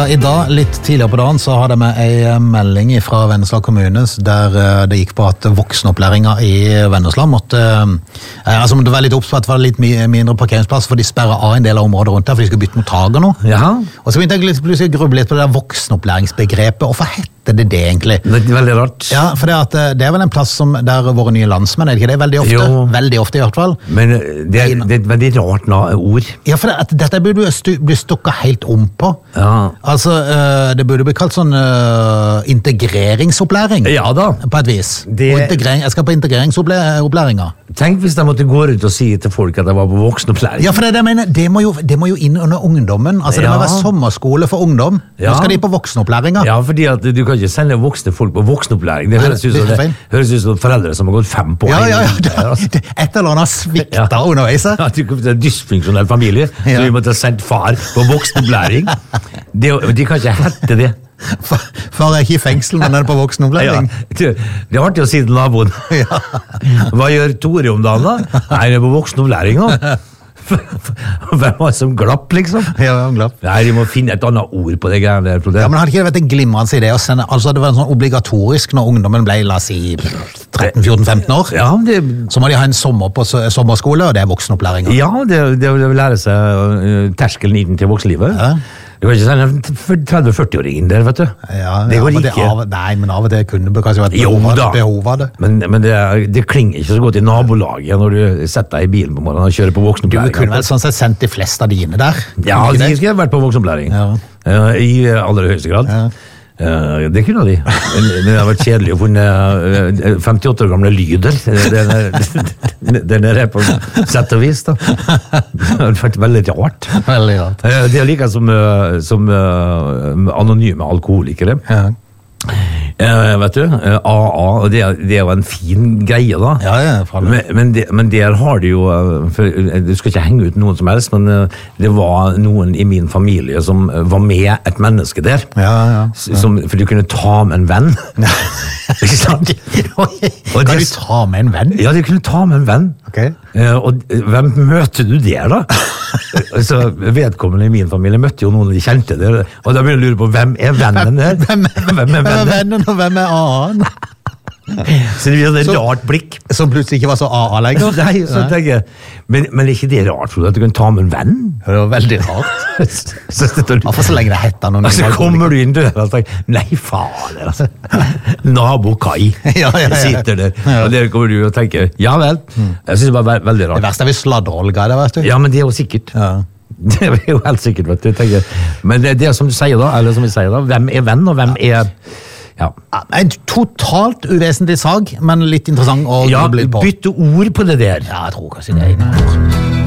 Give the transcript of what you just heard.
I dag, litt tidligere på dagen, så hadde jeg med en melding fra Vennesla kommune der det gikk på at voksenopplæringa I Vennesla måtte være litt oppsatt for litt mindre parkeringsplass, for de sperret av en del av området rundt der, for de skulle bytte mot tag og noe. Jaha. Og så begynte jeg plutselig å gruble litt på det der voksenopplæringsbegrepet. Hvorfor heter det egentlig? Det veldig rart. Ja, for det vel en plass som der våre nye landsmenn, det ikke det? Veldig ofte. Jo. Veldig ofte I hvert fall. Men det et veldig rart ord. Ja, for dette burde bli stukket helt om på. Ja. Altså, det burde bli kalt sånn integreringsopplæring. Ja da. På et vis. Jeg skal på integreringsopplæringa. Tenk hvis de måtte gå ut og si til folk at de var på voksenopplæring. Ja, for det jeg mener, det må jo inn under ungdommen. Altså, det må være sommerskole for ungdom. Nå skal de på voksenopplæringa. Ja, fordi at du kan ikke sende voksne folk på voksenopplæring. Det høres ut som foreldre som har gått 5 på. Ja. Et eller annet svikta underveis. Ja, det er en dysfunksjonell familie, så vi måtte ha sendt far på voksenopplæring. De kan ikke hette det. Far ikke I fengsel, men på voksenopplæring. Ja, det var artig å si til naboen. Hva gjør Tore om dagen da? Nei, det på voksenopplæring nå. Hvem var det som glapp, liksom? Ja, glapp. Nei, de må finne et annet ord på det greiene der. Ja, men hadde ikke det vært en glimrende idé å sende, altså det var en sånn obligatorisk når ungdommen ble, la oss si, 13-14-15 år, ja, så må de ha en sommer på sommerskole, og det voksenopplæring. Ja, det vil lære seg terskelen inn til voksenlivet. Ja. Du kan ikke sende 30-40-åringen der, vet du. Ja, det går ikke. Nei, men av og til kunne det kanskje vært behov av det. Men det klinger ikke så godt I nabolaget når du setter deg I bilen på morgenen og kjører på voksenopplæring. Du kunne vel sånn sett sendt de fleste av dine der? Ja, de skulle vært på voksenopplæring. Ja. I aller høyeste grad. Ja. Det kunne de. Men det har vært kjedelig å finne 58 år gamle lyder. Den er på sett og vis, da. Det har vært veldig rart. Veldig rart. Det like som anonyme alkoholikere. Ja. Vet du, AA, det jo en fin greie da. Ja, men der har de jo, du skal ikke henge ut noen som helst, men det var noen I min familie som var med et menneske der. Ja. For du kunne ta med en venn. Ikke sant? Kan du ta med en venn? Ja, du kunne ta med en venn. Okay. Og hvem møter du der da? Så vedkommende I min familie møtte jo noen de kjente der, og da begynner jeg å lure på hvem vennen der? Hvem vennen, og hvem A-en? Så det blir et rart blikk. Som plutselig ikke var så A lenger. Nei, så tenker jeg, men ikke det rart, tror du, at du kan ta med en venn? Det var veldig rart. Hvorfor så lenge det heter noen? Så kommer du inn døra og tenker, nei fader, altså. Nabo Kai sitter der, og der kommer du og tenker, ja vel. Jeg synes det var veldig rart. Det verste vi sladder Olga, det vet du. Ja, men det jo sikkert. Ja. Det jo helt sikkert, vet du, tenker. Men det som du sier da, eller som vi sier da, hvem venn, og hvem Ja. En totalt uvesentlig sag, men litt interessant å bytte ord på det der. Ja, jeg tror kanskje det